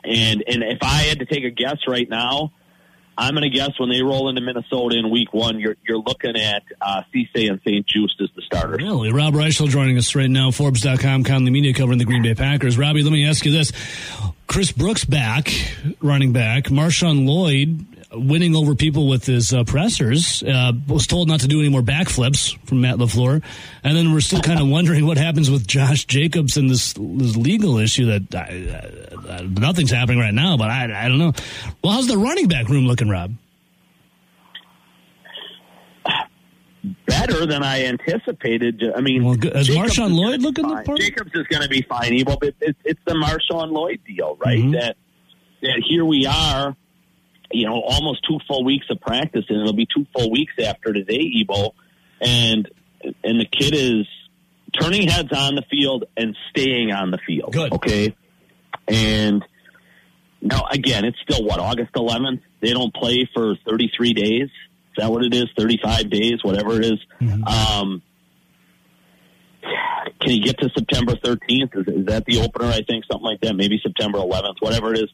And if I had to take a guess right now, I'm going to guess when they roll into Minnesota in week 1, you're looking at Cisse and St. Just as the starters. Really? Rob Reichel joining us right now, Forbes.com, Conley Media covering the Green Bay Packers. Robbie, let me ask you this. Chris Brooks back, running back. Marshawn Lloyd winning over people with his pressers. Was told not to do any more backflips from Matt LaFleur. And then we're still kind of wondering what happens with Josh Jacobs and this legal issue that nothing's happening right now, but I don't know. Well, how's the running back room looking, Rob? Better than I anticipated. I mean, is Marshawn Lloyd looking the part? Jacobs is going to be fine, but it's the Marshawn Lloyd deal, right? Mm-hmm. That here we are, almost 2 full weeks of practice, and it'll be 2 full weeks after today, Ebo, and the kid is turning heads on the field and staying on the field. Good. Okay, and now again, it's still August 11th. They don't play for 33 days. Is that what it is? 35 days, whatever it is. Mm-hmm. Can you get to September 13th? Is that the opener, I think? Something like that. Maybe September 11th, whatever it is.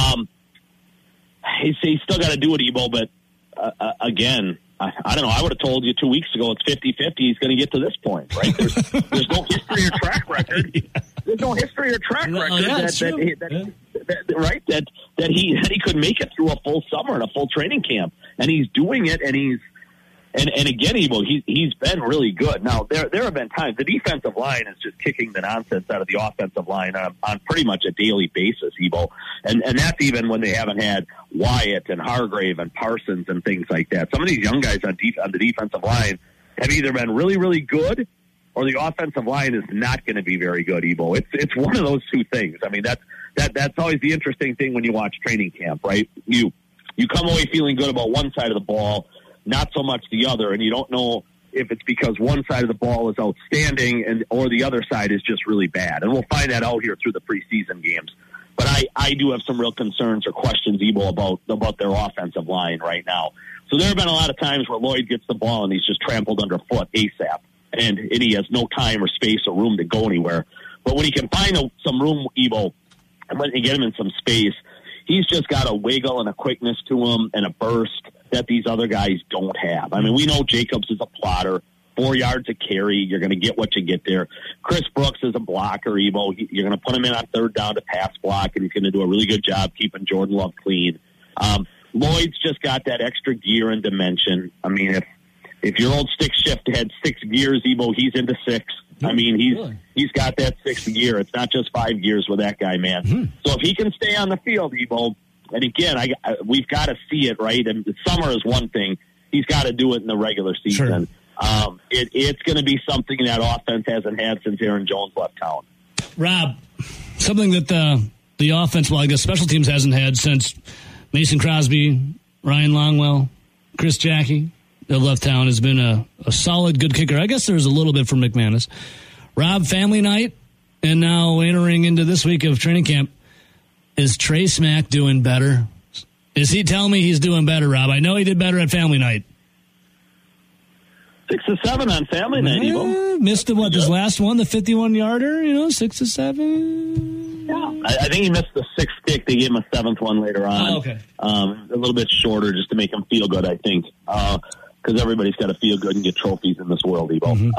He's still got to do it, Ebo, but again, I don't know. I would have told you 2 weeks ago it's 50-50. He's going to get to this point, right? There's no history or track record. Yeah. There's no history or track record that he could make it through a full summer and a full training camp, and he's doing it, and again, Ebo, he's been really good. Now there have been times the defensive line is just kicking the nonsense out of the offensive line on pretty much a daily basis, Ebo, and that's even when they haven't had Wyatt and Hargrave and Parsons and things like that. Some of these young guys on the defensive line have either been really, really good, or the offensive line is not going to be very good, Ebo. It's one of those two things. I mean, that's always the interesting thing when you watch training camp, right? You come away feeling good about one side of the ball, not so much the other, and you don't know if it's because one side of the ball is outstanding or the other side is just really bad. And we'll find that out here through the preseason games. But I do have some real concerns or questions, Ebo, about their offensive line right now. So there have been a lot of times where Lloyd gets the ball and he's just trampled underfoot ASAP, and he has no time or space or room to go anywhere. But when he can find some room, Ebo, and when you get him in some space, he's just got a wiggle and a quickness to him and a burst that these other guys don't have. I mean, we know Jacobs is a plotter, 4 yards a carry. You're going to get what you get there. Chris Brooks is a blocker, Ebo. You're going to put him in on third down to pass block, and he's going to do a really good job keeping Jordan Love clean. Lloyd's just got that extra gear and dimension. I mean, if your old stick shift had 6 gears, Ebo, he's into 6. I mean, he's got that 6th gear. It's not just 5 gears with that guy, man. Mm-hmm. So if he can stay on the field, Ebo, and again, we've got to see it, right? And the summer is one thing. He's got to do it in the regular season. Sure. It's going to be something that offense hasn't had since Aaron Jones left town. Rob, something that the offense, well, I guess special teams hasn't had since Mason Crosby, Ryan Longwell, Chris Jackie, that left town, has been a solid, good kicker. I guess there was a little bit from McManus. Rob, family night, and now entering into this week of training camp. Is Trey Smack doing better? Is he telling me he's doing better, Rob? I know he did better at family night. 6 to 7 on family night, Ebo. Missed this last one, the 51-yarder, 6 to 7. Yeah. I think he missed the 6th kick. They gave him a 7th one later on. Oh, okay. A little bit shorter just to make him feel good, I think. Because everybody's got to feel good and get trophies in this world, Ebo. Mm-hmm.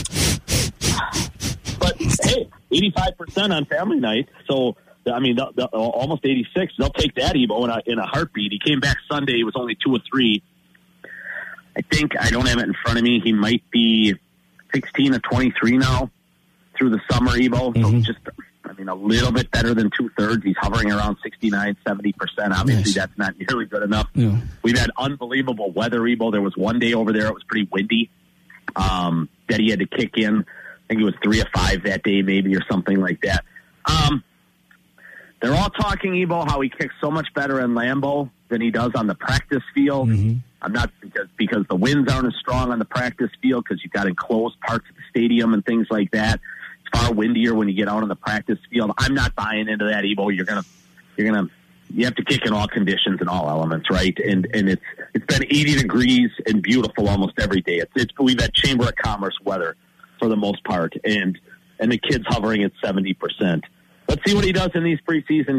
But, hey, 85% on family night. So, I mean, almost 86. They'll take that, Ebo, in a heartbeat. He came back Sunday. He was only 2 or 3. I think, I don't have it in front of me, he might be 16 or 23 now through the summer, Ebo. Mm-hmm. So just, a little bit better than 2/3. He's hovering around 69, 70%. Obviously, nice. That's not nearly good enough. Yeah. We've had unbelievable weather, Ebo. There was one day over there, it was pretty windy, that he had to kick in. I think it was 3 or 5 that day, maybe, or something like that. They're all talking, Ebo, how he kicks so much better in Lambeau than he does on the practice field. Mm-hmm. I'm not because the winds aren't as strong on the practice field because you've got enclosed parts of the stadium and things like that. It's far windier when you get out on the practice field. I'm not buying into that, Ebo. You have to kick in all conditions and all elements, right? And it's been 80 degrees and beautiful almost every day. We've had Chamber of Commerce weather for the most part, and the kid's hovering at 70%. Let's see what he does in these preseason